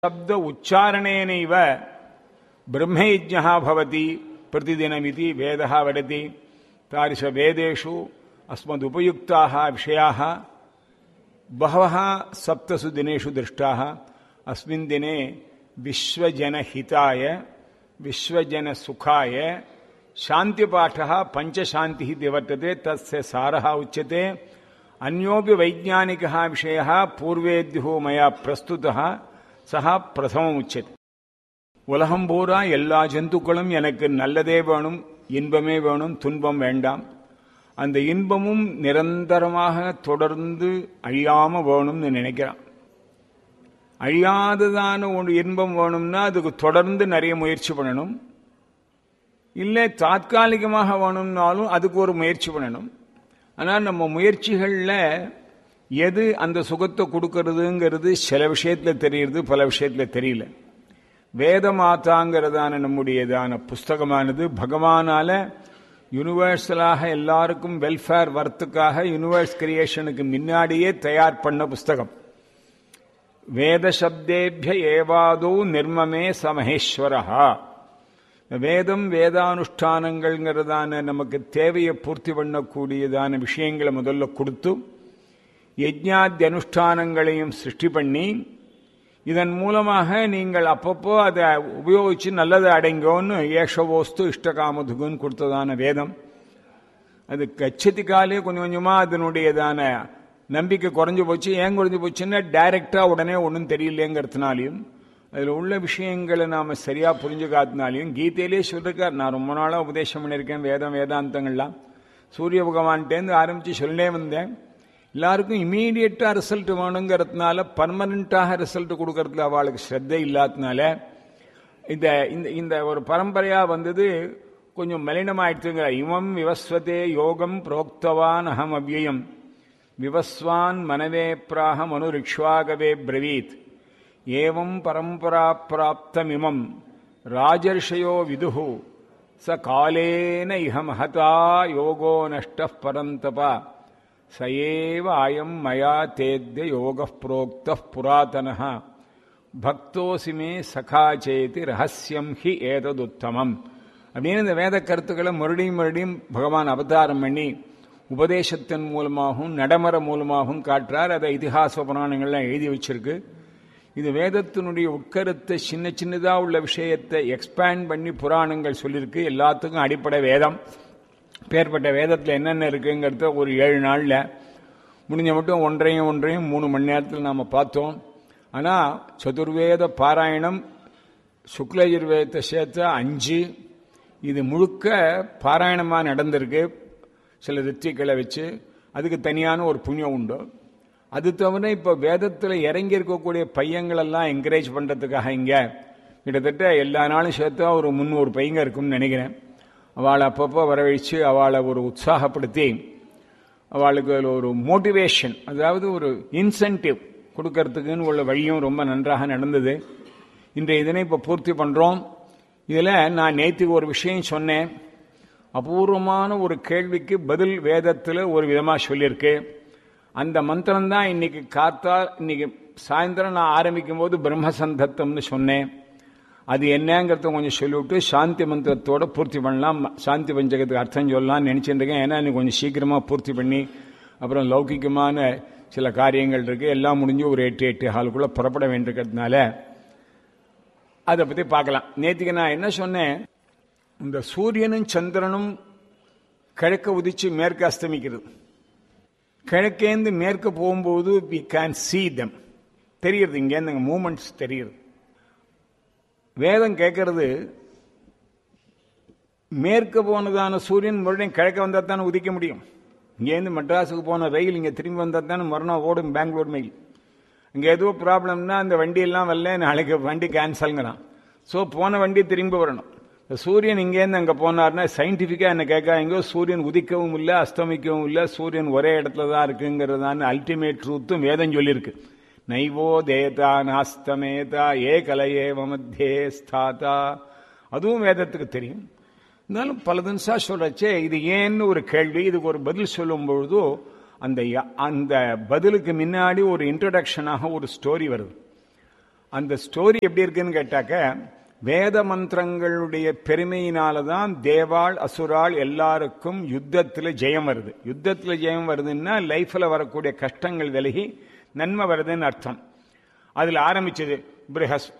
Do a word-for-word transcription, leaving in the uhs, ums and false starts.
शब्द उच्चारणेनैव ब्रह्मयज्ञः भवति प्रतिदिनमिति वेदः वदति। तादृश वेदेषु अस्मदुपयुक्ताः विषयाः बहवः सप्तसु दिनेषु दृष्टाः। अस्मिन् दिने विश्वजनहिताय विश्वजनसुखाय शान्तिपाठः पञ्चशान्तिः इति वर्तते। तस्य सारः उच्यते। अन्योपि वैज्ञानिकः विषयः पूर्वेद्युः मया प्रस्तुतः सः प्रथमम् उच्यते। உலகம் பூரா எல்லா ஜந்துக்களும் எனக்கு நல்லதே வேணும், இன்பமே வேணும், துன்பம் வேண்டாம். அந்த இன்பமும் நிரந்தரமாக தொடர்ந்து அழியாம வேணும்னு நினைக்கிறான். அழியாததான ஒரு இன்பம் வேணும்னா அதுக்கு தொடர்ந்து நிறைய முயற்சி பண்ணணும். இல்லை தாற்காலிகமாக வேணும்னாலும் அதுக்கு ஒரு முயற்சி பண்ணணும். ஆனால் நம்ம முயற்சிகளில் எது அந்த சுகத்தை கொடுக்கறதுங்கிறது சில விஷயத்தில் தெரியுது, பல விஷயத்தில் தெரியல. வேதமாதாங்கிறதான நம்முடையதான புஸ்தகமானது பகவானால யூனிவர்சலாக எல்லாருக்கும் வெல்ஃபேர் வர்த்துக்காக யூனிவர்ஸ் கிரியேஷனுக்கு முன்னாடியே தயார் பண்ண புஸ்தகம். வேத சப்தேபிய ஏவாதோ நிர்மமே சமஹேஸ்வரஹா. வேதம் வேதானுஷ்டானங்கள்ங்கிறதான நமக்கு தேவையை பூர்த்தி பண்ணக்கூடியதான விஷயங்களை முதல்ல கொடுத்து யஜ்ஞாதி அனுஷ்டானங்களையும் சிருஷ்டி பண்ணி இதன் மூலமாக நீங்கள் அப்பப்போ அதை உபயோகிச்சு நல்லதை அடைங்கோன்னு ஏஷவோஸ்து இஷ்டகாமதுகுன்னு கொடுத்ததான வேதம். அது கச்சதி காலே கொஞ்சம் கொஞ்சமாக அதனுடையதான நம்பிக்கை குறைஞ்சு போச்சு. ஏன் குறைஞ்சு போச்சுன்னா டைரக்டாக உடனே ஒன்றும் தெரியலேங்கிறதுனாலையும் அதில் உள்ள விஷயங்களை நாம் சரியாக புரிஞ்சுக்காத்தினாலையும் கீதையிலே சொல்லிருக்கார். நான் ரொம்ப நாளாக உபதேசம் பண்ணியிருக்கேன் வேதம் வேதாந்தங்கள்லாம். சூரிய பகவான்கிட்டேருந்து ஆரம்பித்து சொல்லே வந்தேன். எல்லாருக்கும் இமீடியட்டாக ரிசல்ட் வேணுங்கிறதுனால பர்மனண்டாக ரிசல்ட் கொடுக்கறதுல அவளுக்கு ஸ்ரத்தை இல்லாததுனால இந்த இந்த ஒரு பரம்பரையாக வந்தது கொஞ்சம் மலினமாயிடுச்சுங்கிற. இமம் விவஸ்வதே யோகம் புரோக்தவான் அகம் அவ்யயம் விவஸ்வான் மனவே பிராக மனு ரிக்ஷ்வாகவே பிரவீத் ஏவம் பரம்பரா பிராப்தமிமம் ராஜர்ஷயோ விதுஹு ச காலேன இஹ மஹதா யோகோ நஷ்டः பரந்தபா சயேவ ஆயம் மயா தேத்ய யோக புரோக்த புராதனஹ பக்தோசிமே சகா சேதி ரகசியம் ஹி ஏததுத்தமம் அப்படின்னு இந்த வேத கருத்துக்களை மறுபடியும் மறுபடியும் பகவான் அவதாரம் பண்ணி உபதேசத்தின் மூலமாகவும் நடைமுறை மூலமாகவும் காட்டுறார். அதை இதிகாச புராணங்கள்லாம் எழுதி வச்சிருக்கு. இது வேதத்தினுடைய உட்கருத்தை சின்ன சின்னதாக உள்ள விஷயத்தை எக்ஸ்பேண்ட் பண்ணி புராணங்கள் சொல்லியிருக்கு. எல்லாத்துக்கும் அடிப்படை வேதம். பேர்பட்ட வேதத்தில் என்னென்ன இருக்குங்கிறத ஒரு ஏழு நாளில் முடிஞ்ச மட்டும் ஒன்றையும் ஒன்றையும் மூணு மணி நேரத்தில் நாம் பார்த்தோம். ஆனால் சதுர்வேத பாராயணம் சுக்லயஜுர்வேதத்தை சேர்த்த அஞ்சு இது முழுக்க பாராயணமாக நடந்திருக்கு. சில ரித்திகளை வச்சு அதுக்கு தனியான ஒரு புண்ணியம் உண்டு. அது தவிர இப்போ வேதத்தில் இறங்கி இருக்கக்கூடிய பையங்களெல்லாம் என்கரேஜ் பண்ணுறதுக்காக இங்கே கிட்டத்தட்ட எல்லா நாளும் சேர்த்தா ஒரு முந்நூறு பையங்க இருக்கும்னு நினைக்கிறேன். அவளை அப்பப்போ வரவழைச்சு அவளை ஒரு உற்சாகப்படுத்தி அவளுக்கு ஒரு மோட்டிவேஷன், அதாவது ஒரு இன்சென்டிவ் கொடுக்கறதுக்குன்னு உள்ள வழியும் ரொம்ப நன்றாக நடந்தது. இன்றைய இதனை இப்போ பூர்த்தி பண்ணுறோம். இதில் நான் நேற்றுக்கு ஒரு விஷயம் சொன்னேன். அபூர்வமான ஒரு கேள்விக்கு பதில் வேதத்தில் ஒரு விதமாக சொல்லியிருக்கு. அந்த மந்திரம்தான் இன்னைக்கு காத்தா இன்னைக்கு சாயந்தரம் நான் ஆரம்பிக்கும் போது பிரம்மசந்தத்தம்னு சொன்னேன். அது என்னங்கிறத கொஞ்சம் சொல்லிவிட்டு சாந்தி மந்திரத்தோட பூர்த்தி பண்ணலாம். சாந்தி பஞ்சகத்துக்கு அர்த்தம் சொல்லலாம்னு நினைச்சிட்டு இருக்கேன். ஏன்னா இன்னைக்கு கொஞ்சம் சீக்கிரமாக பூர்த்தி பண்ணி அப்புறம் லௌகிகமான சில காரியங்கள் இருக்கு. எல்லாம் முடிஞ்சு ஒரு எட்டு எட்டு ஹாலுக்குள்ள புறப்பட வேண்டியிருக்கிறதுனால அதை பற்றி பார்க்கலாம். நேற்றுக்கு நான் என்ன சொன்னேன், இந்த சூரியனும் சந்திரனும் கிழக்க உதிச்சு மேற்கு அஸ்தமிக்கிறது. கிழக்கேந்து மேற்கு போகும்போது வி கேன் சீ தம், தெரியுது. இங்கேருந்து மூமெண்ட்ஸ் தெரியுது. வேதம் கேட்கறது மேற்கு போனதான சூரியன் மறுபடியும் கிழக்க வந்தால் தானே உதிக்க முடியும். இங்கேருந்து மெட்ராஸுக்கு போன ரயில் இங்கே திரும்பி வந்தால் தானே மறுநாள் ஓடும் பெங்களூர் மெயில். இங்கே எதுவும் ப்ராப்ளம்னா அந்த வண்டியெல்லாம் வரல, நாளைக்கு வண்டி கேன்சல்ங்கிறான். ஸோ போன வண்டி திரும்பி வரணும். சூரியன் இங்கேருந்து அங்கே போனார்னா சயின்டிஃபிக்காக என்ன கேட்காங்க, சூரியன் உதிக்கவும் இல்லை அஸ்தமிக்கவும் இல்லை, சூரியன் ஒரே இடத்துல தான் இருக்குங்கிறதான அல்டிமேட் ட்ரூத்தும் வேதம் சொல்லியிருக்கு. நைவோ தேதா நாஸ்தமேதா ஏ கலையேவ மத்தியே ஸ்தாதா, அதுவும் வேதத்துக்கு தெரியும். இருந்தாலும் பல தினசா சொல்றச்சே இது ஏன்னு ஒரு கேள்வி, இதுக்கு ஒரு பதில் சொல்லும் பொழுதோ அந்த அந்த பதிலுக்கு முன்னாடி ஒரு இன்ட்ரடக்ஷனாக ஒரு ஸ்டோரி வருது. அந்த ஸ்டோரி எப்படி இருக்குன்னு கேட்டாக்க, வேத மந்திரங்களுடைய பெருமையினாலதான் தேவாள் அசுராள் எல்லாருக்கும் யுத்தத்தில் ஜெயம் வருது. யுத்தத்தில் ஜெயம் வருதுன்னா லைஃப்ல வரக்கூடிய கஷ்டங்கள் விலகி நன்மை வருதுன்னு அர்த்தம். அதில் ஆரம்பிச்சது. பிரகஸ்பதிர்வாதித்யா